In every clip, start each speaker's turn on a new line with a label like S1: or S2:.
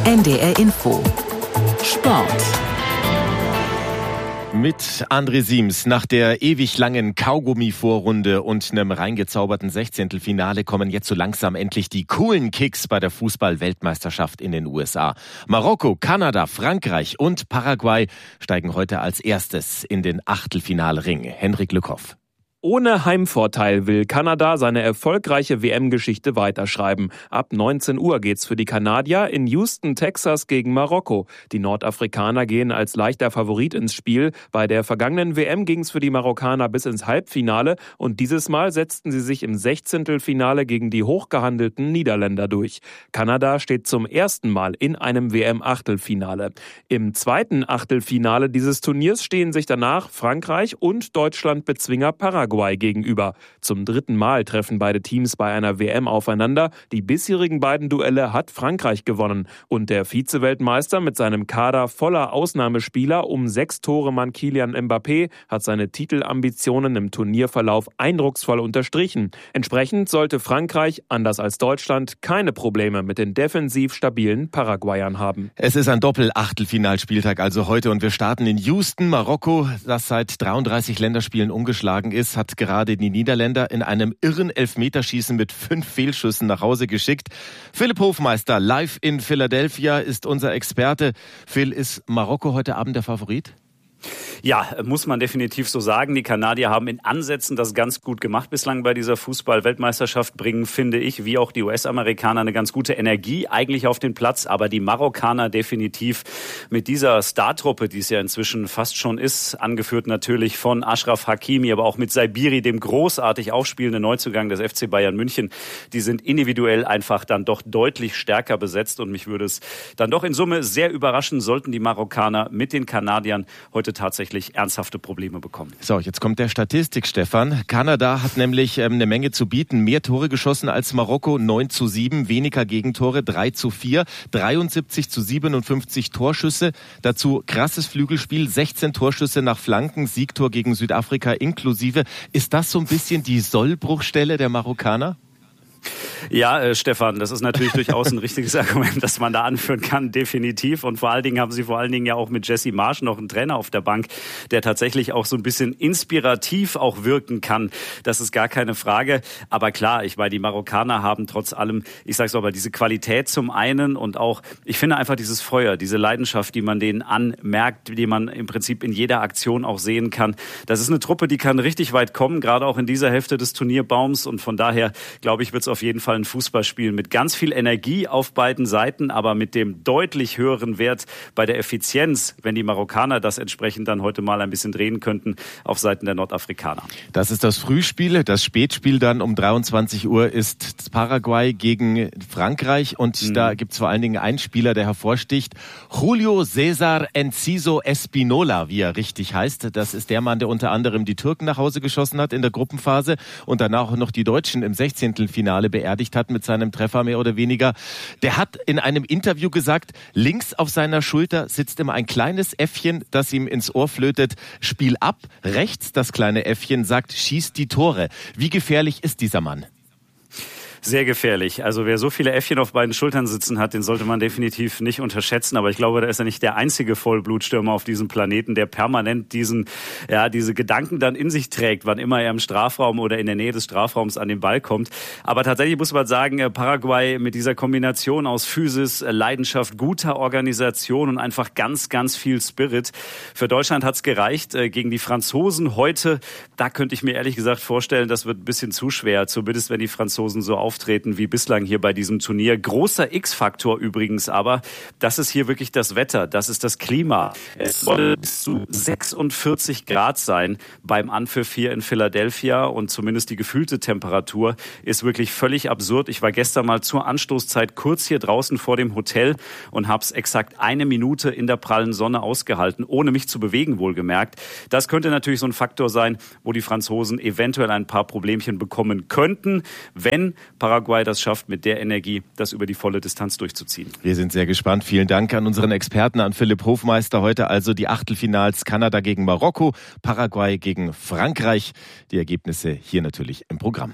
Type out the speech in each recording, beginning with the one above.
S1: NDR Info Sport.
S2: Mit André Siems. Nach der ewig langen Kaugummi-Vorrunde und einem reingezauberten Sechzehntelfinale kommen jetzt so langsam endlich die coolen Kicks bei der Fußball-Weltmeisterschaft in den USA. Marokko, Kanada, Frankreich und Paraguay steigen heute als erstes in den Achtelfinalring. Henrik Lückhoff.
S3: Ohne Heimvorteil will Kanada seine erfolgreiche WM-Geschichte weiterschreiben. Ab 19 Uhr geht's für die Kanadier in Houston, Texas gegen Marokko. Die Nordafrikaner gehen als leichter Favorit ins Spiel. Bei der vergangenen WM ging's für die Marokkaner bis ins Halbfinale und dieses Mal setzten sie sich im Sechzehntelfinale gegen die hochgehandelten Niederländer durch. Kanada steht zum ersten Mal in einem WM-Achtelfinale. Im zweiten Achtelfinale dieses Turniers stehen sich danach Frankreich und Deutschland-Bezwinger Paraguay gegenüber. Zum dritten Mal treffen beide Teams bei einer WM aufeinander. Die bisherigen beiden Duelle hat Frankreich gewonnen. Und der Vize-Weltmeister mit seinem Kader voller Ausnahmespieler um 6 Tore Mann Kylian Mbappé hat seine Titelambitionen im Turnierverlauf eindrucksvoll unterstrichen. Entsprechend sollte Frankreich, anders als Deutschland, keine Probleme mit den defensiv stabilen Paraguayern haben.
S2: Es ist ein Doppel-Achtelfinalspieltag also heute und wir starten in Houston. Marokko, das seit 33 Länderspielen ungeschlagen ist, hat gerade die Niederländer in einem irren Elfmeterschießen mit 5 Fehlschüssen nach Hause geschickt. Philipp Hofmeister, live in Philadelphia, ist unser Experte. Phil, ist Marokko heute Abend der Favorit?
S4: Ja, muss man definitiv so sagen. Die Kanadier haben in Ansätzen das ganz gut gemacht bislang bei dieser Fußball-Weltmeisterschaft, bringen, finde ich, wie auch die US-Amerikaner eine ganz gute Energie eigentlich auf den Platz. Aber die Marokkaner definitiv mit dieser Startruppe, die es ja inzwischen fast schon ist, angeführt natürlich von Achraf Hakimi, aber auch mit Saibiri, dem großartig aufspielenden Neuzugang des FC Bayern München. Die sind individuell einfach dann doch deutlich stärker besetzt und mich würde es dann doch in Summe sehr überraschen, sollten die Marokkaner mit den Kanadiern heute tatsächlich ernsthafte Probleme bekommen.
S2: So, jetzt kommt der Statistik, Stefan. Kanada hat nämlich eine Menge zu bieten. Mehr Tore geschossen als Marokko, 9:7, weniger Gegentore, 3:4, 73:57 Torschüsse. Dazu krasses Flügelspiel, 16 Torschüsse nach Flanken, Siegtor gegen Südafrika inklusive. Ist das so ein bisschen die Sollbruchstelle der Marokkaner?
S4: Ja, Stefan, das ist natürlich durchaus ein richtiges Argument, das man da anführen kann, definitiv. Und vor allen Dingen haben sie ja auch mit Jesse Marsch noch einen Trainer auf der Bank, der tatsächlich auch so ein bisschen inspirativ auch wirken kann. Das ist gar keine Frage. Aber klar, ich meine, die Marokkaner haben trotz allem, ich sag's aber, diese Qualität zum einen und auch, ich finde einfach dieses Feuer, diese Leidenschaft, die man denen anmerkt, die man im Prinzip in jeder Aktion auch sehen kann. Das ist eine Truppe, die kann richtig weit kommen, gerade auch in dieser Hälfte des Turnierbaums. Und von daher, glaube ich, wird es auf jeden Fall ein Fußballspiel mit ganz viel Energie auf beiden Seiten, aber mit dem deutlich höheren Wert bei der Effizienz, wenn die Marokkaner das entsprechend dann heute mal ein bisschen drehen könnten, auf Seiten der Nordafrikaner.
S2: Das ist das Frühspiel. Das Spätspiel dann um 23 Uhr ist Paraguay gegen Frankreich und da gibt es vor allen Dingen einen Spieler, der hervorsticht. Julio César Enciso Espinola, wie er richtig heißt. Das ist der Mann, der unter anderem die Türken nach Hause geschossen hat in der Gruppenphase und danach noch die Deutschen im Sechzehntelfinale beerdigt hat mit seinem Treffer mehr oder weniger. Der hat in einem Interview gesagt, links auf seiner Schulter sitzt immer ein kleines Äffchen, das ihm ins Ohr flötet, Spiel ab. Rechts das kleine Äffchen sagt, schieß die Tore. Wie gefährlich ist dieser Mann?
S4: Sehr gefährlich. Also wer so viele Äffchen auf beiden Schultern sitzen hat, den sollte man definitiv nicht unterschätzen. Aber ich glaube, da ist er nicht der einzige Vollblutstürmer auf diesem Planeten, der permanent diese Gedanken dann in sich trägt, wann immer er im Strafraum oder in der Nähe des Strafraums an den Ball kommt. Aber tatsächlich muss man sagen, Paraguay mit dieser Kombination aus Physis, Leidenschaft, guter Organisation und einfach ganz, ganz viel Spirit. Für Deutschland hat's gereicht. Gegen die Franzosen da könnte ich mir ehrlich gesagt vorstellen, das wird ein bisschen zu schwer. Zumindest wenn die Franzosen so auftreten wie bislang hier bei diesem Turnier. Großer X-Faktor übrigens aber, das ist hier wirklich das Wetter, das ist das Klima. Es soll bis zu 46 Grad sein beim Anpfiff hier in Philadelphia und zumindest die gefühlte Temperatur ist wirklich völlig absurd. Ich war gestern mal zur Anstoßzeit kurz hier draußen vor dem Hotel und habe es exakt 1 Minute in der prallen Sonne ausgehalten, ohne mich zu bewegen, wohlgemerkt. Das könnte natürlich so ein Faktor sein, wo die Franzosen eventuell ein paar Problemchen bekommen könnten, wenn Paraguay das schafft, mit der Energie das über die volle Distanz durchzuziehen.
S2: Wir sind sehr gespannt. Vielen Dank an unseren Experten, an Philipp Hofmeister. Heute also die Achtelfinals Kanada gegen Marokko, Paraguay gegen Frankreich. Die Ergebnisse hier natürlich im Programm.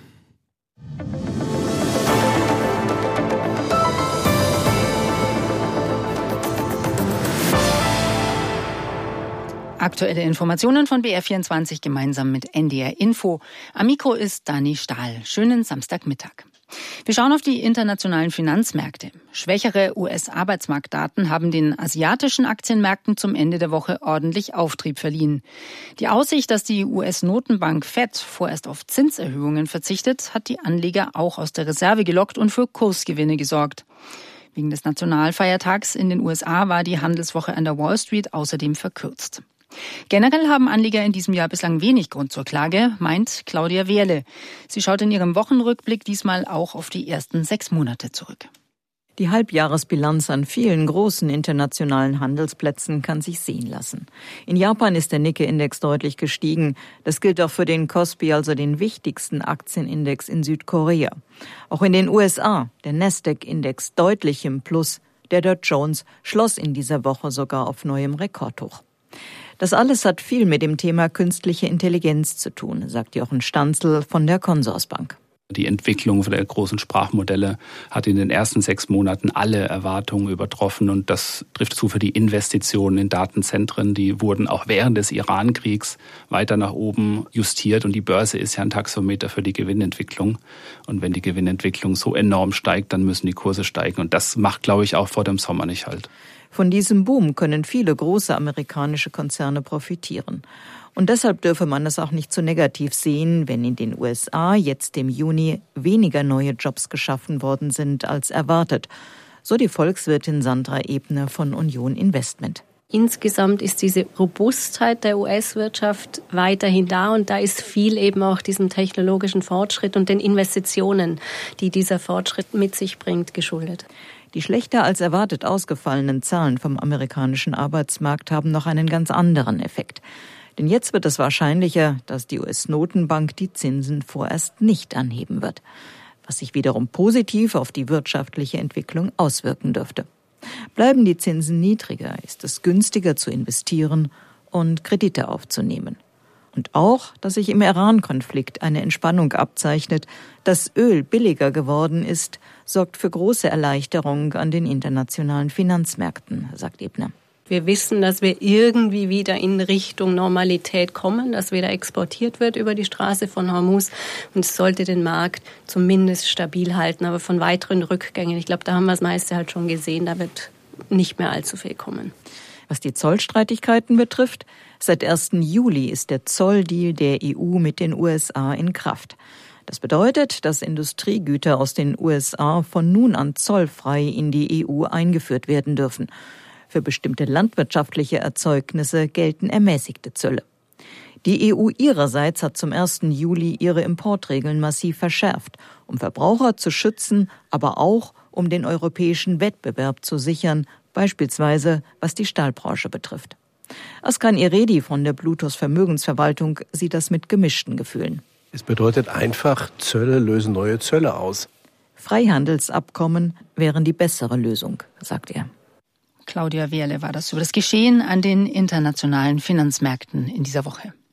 S5: Aktuelle Informationen von BR24 gemeinsam mit NDR Info. Am Mikro ist Dani Stahl. Schönen Samstagmittag. Wir schauen auf die internationalen Finanzmärkte. Schwächere US-Arbeitsmarktdaten haben den asiatischen Aktienmärkten zum Ende der Woche ordentlich Auftrieb verliehen. Die Aussicht, dass die US-Notenbank Fed vorerst auf Zinserhöhungen verzichtet, hat die Anleger auch aus der Reserve gelockt und für Kursgewinne gesorgt. Wegen des Nationalfeiertags in den USA war die Handelswoche an der Wall Street außerdem verkürzt. Generell haben Anleger in diesem Jahr bislang wenig Grund zur Klage, meint Claudia Wehrle. Sie schaut in ihrem Wochenrückblick diesmal auch auf die ersten 6 Monate zurück.
S6: Die Halbjahresbilanz an vielen großen internationalen Handelsplätzen kann sich sehen lassen. In Japan ist der Nikkei-Index deutlich gestiegen. Das gilt auch für den Kospi, also den wichtigsten Aktienindex in Südkorea. Auch in den USA, der Nasdaq-Index deutlich im Plus. Der Dow Jones schloss in dieser Woche sogar auf neuem Rekordhoch. Das alles hat viel mit dem Thema künstliche Intelligenz zu tun, sagt Jochen Stanzel von der Consorsbank.
S7: Die Entwicklung der großen Sprachmodelle hat in den ersten 6 Monaten alle Erwartungen übertroffen und das trifft zu für die Investitionen in Datenzentren. Die wurden auch während des Iran-Kriegs weiter nach oben justiert und die Börse ist ja ein Taxometer für die Gewinnentwicklung. Und wenn die Gewinnentwicklung so enorm steigt, dann müssen die Kurse steigen und das macht, glaube ich, auch vor dem Sommer nicht halt.
S6: Von diesem Boom können viele große amerikanische Konzerne profitieren. Und deshalb dürfe man es auch nicht zu negativ sehen, wenn in den USA jetzt im Juni weniger neue Jobs geschaffen worden sind als erwartet. So die Volkswirtin Sandra Ebner von Union Investment.
S8: Insgesamt ist diese Robustheit der US-Wirtschaft weiterhin da und da ist viel eben auch diesem technologischen Fortschritt und den Investitionen, die dieser Fortschritt mit sich bringt, geschuldet.
S6: Die schlechter als erwartet ausgefallenen Zahlen vom amerikanischen Arbeitsmarkt haben noch einen ganz anderen Effekt. Denn jetzt wird es wahrscheinlicher, dass die US-Notenbank die Zinsen vorerst nicht anheben wird, was sich wiederum positiv auf die wirtschaftliche Entwicklung auswirken dürfte. Bleiben die Zinsen niedriger, ist es günstiger zu investieren und Kredite aufzunehmen. Und auch, dass sich im Iran-Konflikt eine Entspannung abzeichnet, dass Öl billiger geworden ist, sorgt für große Erleichterung an den internationalen Finanzmärkten, sagt Ebner.
S8: Wir wissen, dass wir irgendwie wieder in Richtung Normalität kommen, dass wieder exportiert wird über die Straße von Hormuz. Und es sollte den Markt zumindest stabil halten. Aber von weiteren Rückgängen, ich glaube, da haben wir das meiste halt schon gesehen, da wird nicht mehr allzu viel kommen.
S6: Was die Zollstreitigkeiten betrifft, seit 1. Juli ist der Zolldeal der EU mit den USA in Kraft. Das bedeutet, dass Industriegüter aus den USA von nun an zollfrei in die EU eingeführt werden dürfen. Für bestimmte landwirtschaftliche Erzeugnisse gelten ermäßigte Zölle. Die EU ihrerseits hat zum 1. Juli ihre Importregeln massiv verschärft, um Verbraucher zu schützen, aber auch um den europäischen Wettbewerb zu sichern, beispielsweise was die Stahlbranche betrifft. Askan Iredi von der Plutos Vermögensverwaltung sieht das mit gemischten Gefühlen.
S9: Es bedeutet einfach, Zölle lösen neue Zölle aus.
S6: Freihandelsabkommen wären die bessere Lösung, sagt er.
S5: Claudia Wehrle war das über das Geschehen an den internationalen Finanzmärkten in dieser Woche.